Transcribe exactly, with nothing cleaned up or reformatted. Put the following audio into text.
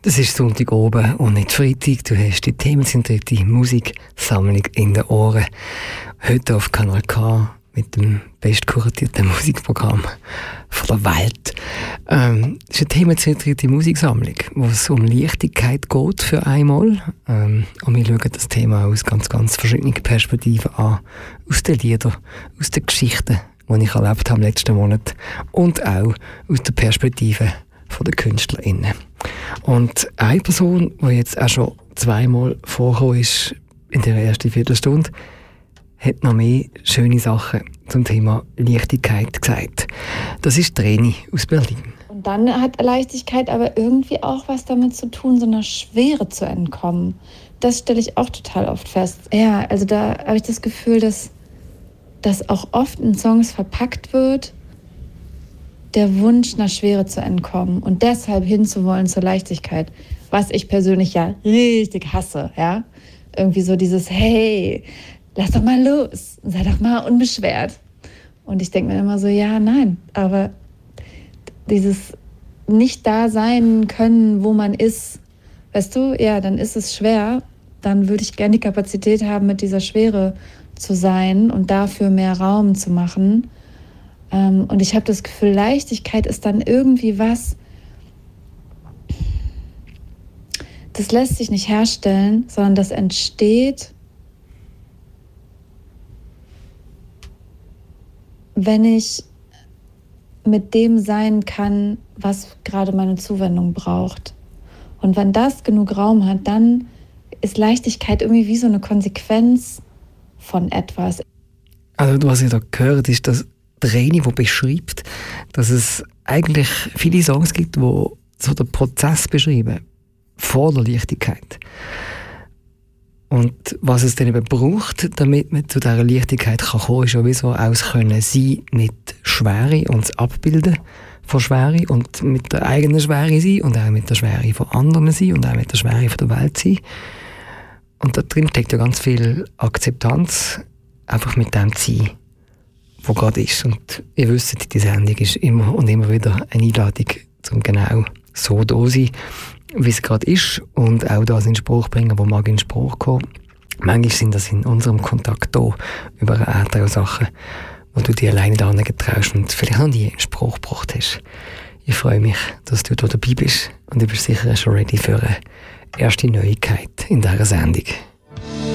Das ist Sonntag oben und nicht Freitag. Du hast die themenzentrierte Musiksammlung in den Ohren. Heute auf Kanal K mit dem bestkuratierten Musikprogramm von der Welt. Ähm, das ist eine themenzentrierte Musiksammlung, wo es um Leichtigkeit geht für einmal. Ähm, und wir schauen das Thema aus ganz, ganz verschiedenen Perspektiven an. Aus den Liedern, aus den Geschichten, die ich erlebt habe im letzten Monat. Und auch aus der Perspektive von den KünstlerInnen. Und eine Person, die jetzt auch schon zweimal vorgekommen ist in der ersten Viertelstunde, hat noch mehr schöne Sachen zum Thema Leichtigkeit gesagt. Das ist Reni aus Berlin. Und dann hat Leichtigkeit aber irgendwie auch was damit zu tun, so einer Schwere zu entkommen. Das stelle ich auch total oft fest. Ja, also da habe ich das Gefühl, dass das auch oft in Songs verpackt wird, der Wunsch, einer Schwere zu entkommen und deshalb hinzuwollen zur Leichtigkeit, was ich persönlich ja richtig hasse, ja. Irgendwie so dieses, hey, lass doch mal los, sei doch mal unbeschwert. Und ich denke mir immer so, ja, nein, aber dieses nicht da sein können, wo man ist, weißt du, ja, dann ist es schwer, dann würde ich gerne die Kapazität haben, mit dieser Schwere zu sein und dafür mehr Raum zu machen. Und ich habe das Gefühl, Leichtigkeit ist dann irgendwie was, das lässt sich nicht herstellen, sondern das entsteht, wenn ich mit dem sein kann, was gerade meine Zuwendung braucht. Und wenn das genug Raum hat, dann ist Leichtigkeit irgendwie wie so eine Konsequenz von etwas. Also was ich da gehört, ist, dass Reni, die beschreibt, dass es eigentlich viele Songs gibt, die so den Prozess beschreiben, vor der Leichtigkeit. Und was es dann eben braucht, damit man zu dieser Leichtigkeit kann kommen, ist sowieso aus können sein mit Schwere und das Abbilden von Schwere und mit der eigenen Schwere sein und auch mit der Schwere von anderen sein und auch mit der Schwere von der Welt sein. Und da drin steckt ja ganz viel Akzeptanz, einfach mit dem zu sein, wo gerade ist. Und ihr wisst, die Sendung ist immer und immer wieder eine Einladung, um genau so da zu sein, wie es gerade ist und auch das in Spruch bringen, wo mag in Spruch kommen. Manchmal sind das in unserem Kontakt da über andere Sachen, wo du dir alleine da nicht traust und vielleicht noch nie in Spruch gebracht hast. Ich freue mich, dass du da dabei bist und du bist sicher schon ready für eine erste Neuigkeit in dieser Sendung.